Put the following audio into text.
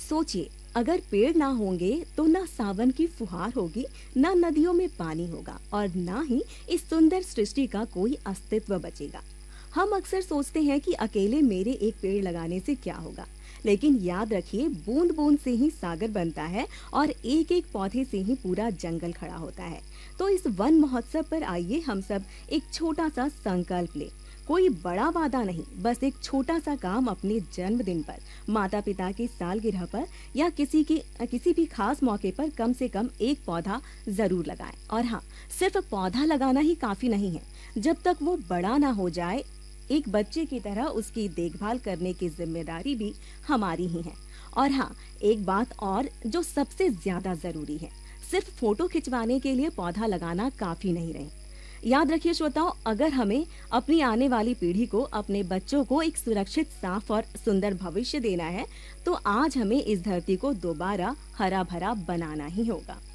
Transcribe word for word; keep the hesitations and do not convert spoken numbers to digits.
सोचिए, अगर पेड़ ना होंगे तो ना सावन की फुहार होगी, ना नदियों में पानी होगा और ना ही इस सुंदर सृष्टि का कोई अस्तित्व बचेगा। हम अक्सर सोचते हैं कि अकेले मेरे एक पेड़ लगाने से क्या होगा, लेकिन याद रखिए, बूंद बूंद से ही सागर बनता है और एक एक पौधे से ही पूरा जंगल खड़ा होता है। तो इस वन महोत्सव पर आइए हम सब एक छोटा सा संकल्प लें। कोई बड़ा वादा नहीं, बस एक छोटा सा काम अपने जन्मदिन पर, माता पिता की सालगिरह पर या किसी की किसी भी खास मौके पर कम से कम एक पौधा जरूर लगाएं। और हाँ, सिर्फ पौधा लगाना ही काफी नहीं है। जब तक वो बड़ा ना हो जाए, एक बच्चे की तरह उसकी देखभाल करने की जिम्मेदारी भी हमारी ही है। और हाँ, एक बात और जो सबसे ज्यादा जरूरी है, सिर्फ फोटो खिंचवाने के लिए पौधा लगाना काफी नहीं रहे। याद रखिए श्रोताओं, अगर हमें अपनी आने वाली पीढ़ी को, अपने बच्चों को एक सुरक्षित, साफ और सुंदर भविष्य देना है, तो आज हमें इस धरती को दोबारा हरा भरा बनाना ही होगा।